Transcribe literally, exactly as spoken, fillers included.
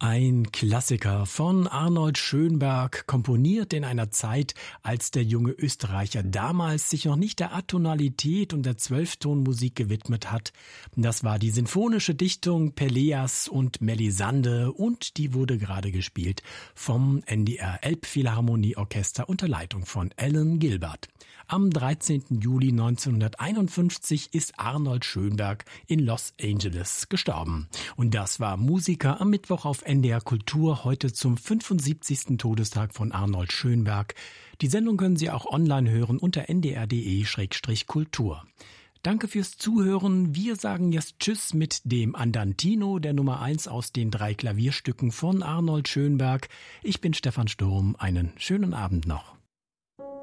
Ein Klassiker von Arnold Schönberg, komponiert in einer Zeit, als der junge Österreicher damals sich noch nicht der Atonalität und der Zwölftonmusik gewidmet hat. Das war die sinfonische Dichtung Pelleas und Melisande und die wurde gerade gespielt vom N D R Elbphilharmonieorchester unter Leitung von Alan Gilbert. Am dreizehnten Juli neunzehnhunderteinundfünfzig ist Arnold Schönberg in Los Angeles gestorben. Und das war Musiker am Mittwoch auf N D R Kultur, heute zum fünfundsiebzigsten Todestag von Arnold Schönberg. Die Sendung können Sie auch online hören unter n d r punkt d e slash kultur. Danke fürs Zuhören. Wir sagen jetzt Tschüss mit dem Andantino, der Nummer eins aus den drei Klavierstücken von Arnold Schönberg. Ich bin Stefan Sturm. Einen schönen Abend noch.